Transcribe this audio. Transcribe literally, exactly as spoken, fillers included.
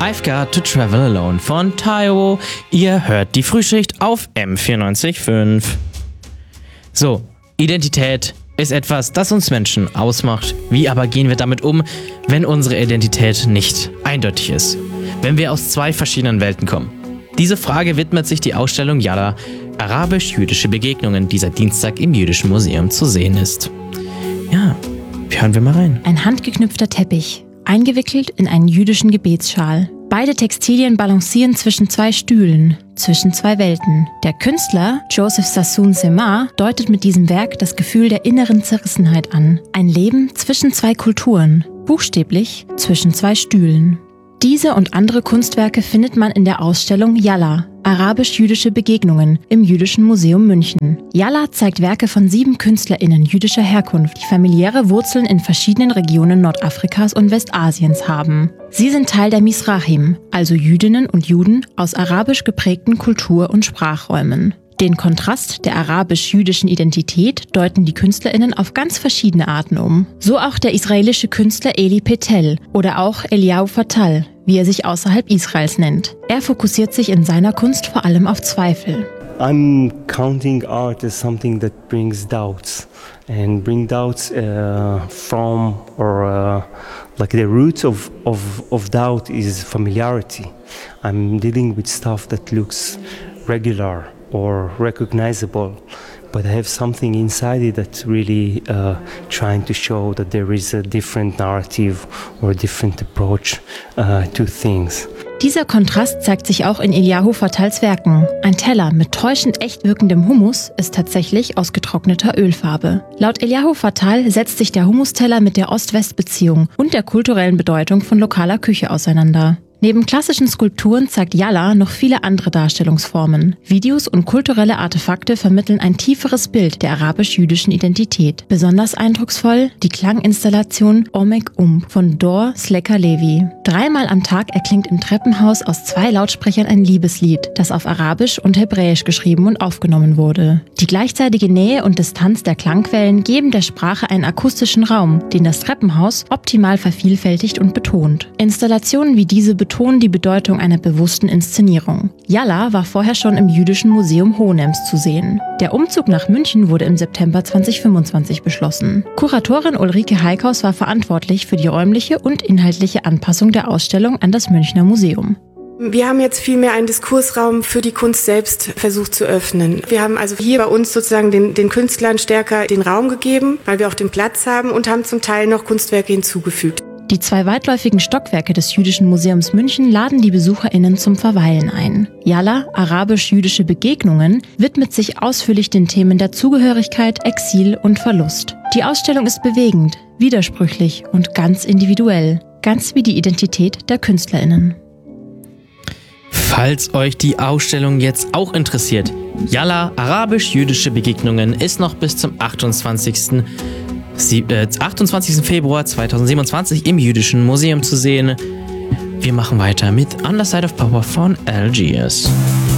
I've Got to Travel Alone von Taiwo. Ihr hört die Frühschicht auf M vierundneunzig Komma fünf. So, Identität ist etwas, das uns Menschen ausmacht. Wie aber gehen wir damit um, wenn unsere Identität nicht eindeutig ist? Wenn wir aus zwei verschiedenen Welten kommen? Diese Frage widmet sich die Ausstellung Yalla, arabisch-jüdische Begegnungen, die seit Dienstag im Jüdischen Museum zu sehen ist. Ja, hören wir mal rein. Ein handgeknüpfter Teppich, eingewickelt in einen jüdischen Gebetsschal. Beide Textilien balancieren zwischen zwei Stühlen, zwischen zwei Welten. Der Künstler Joseph Sassoon Semar deutet mit diesem Werk das Gefühl der inneren Zerrissenheit an. Ein Leben zwischen zwei Kulturen, buchstäblich zwischen zwei Stühlen. Diese und andere Kunstwerke findet man in der Ausstellung Yalla, arabisch-jüdische Begegnungen im Jüdischen Museum München. Yalla zeigt Werke von sieben KünstlerInnen jüdischer Herkunft, die familiäre Wurzeln in verschiedenen Regionen Nordafrikas und Westasiens haben. Sie sind Teil der Mizrahim, also Jüdinnen und Juden aus arabisch geprägten Kultur- und Sprachräumen. Den Kontrast der arabisch-jüdischen Identität deuten die KünstlerInnen auf ganz verschiedene Arten um. So auch der israelische Künstler Eli Petel oder auch Eliyahu Fatal, wie er sich außerhalb Israels nennt. Er fokussiert sich in seiner Kunst vor allem auf Zweifel. I'm counting art as something that brings doubts and bring doubts uh, from or uh, like the root of, of, of doubt is familiarity. I'm dealing with stuff that looks regular or recognizable, but I have something inside it that's really uh, trying to show that there is a different narrative or a different approach uh, to things. Dieser Kontrast zeigt sich auch in Eliyahu Fatals Werken. Ein Teller mit täuschend echt wirkendem Hummus ist tatsächlich aus getrockneter Ölfarbe. Laut Eliyahu Fatal setzt sich der Hummusteller mit der Ost-West-Beziehung und der kulturellen Bedeutung von lokaler Küche auseinander. Neben klassischen Skulpturen zeigt Yalla noch viele andere Darstellungsformen. Videos und kulturelle Artefakte vermitteln ein tieferes Bild der arabisch-jüdischen Identität. Besonders eindrucksvoll die Klanginstallation Omek Um von Dor Slecker Levi. Dreimal am Tag erklingt im Treppenhaus aus zwei Lautsprechern ein Liebeslied, das auf Arabisch und Hebräisch geschrieben und aufgenommen wurde. Die gleichzeitige Nähe und Distanz der Klangquellen geben der Sprache einen akustischen Raum, den das Treppenhaus optimal vervielfältigt und betont. Installationen wie diese betonen die Bedeutung einer bewussten Inszenierung. Yalla war vorher schon im Jüdischen Museum Hohenems zu sehen. Der Umzug nach München wurde im September zweitausendfünfundzwanzig beschlossen. Kuratorin Ulrike Heikhaus war verantwortlich für die räumliche und inhaltliche Anpassung der Ausstellung an das Münchner Museum. Wir haben jetzt vielmehr einen Diskursraum für die Kunst selbst versucht zu öffnen. Wir haben also hier bei uns sozusagen den, den Künstlern stärker den Raum gegeben, weil wir auch den Platz haben, und haben zum Teil noch Kunstwerke hinzugefügt. Die zwei weitläufigen Stockwerke des Jüdischen Museums München laden die BesucherInnen zum Verweilen ein. Yalla, arabisch-jüdische Begegnungen, widmet sich ausführlich den Themen der Zugehörigkeit, Exil und Verlust. Die Ausstellung ist bewegend, widersprüchlich und ganz individuell, ganz wie die Identität der KünstlerInnen. Falls euch die Ausstellung jetzt auch interessiert, Yalla, arabisch-jüdische Begegnungen ist noch bis zum achtundzwanzigsten Februar zweitausendsiebenundzwanzig im Jüdischen Museum zu sehen. Wir machen weiter mit On the Side of Power von Algiers.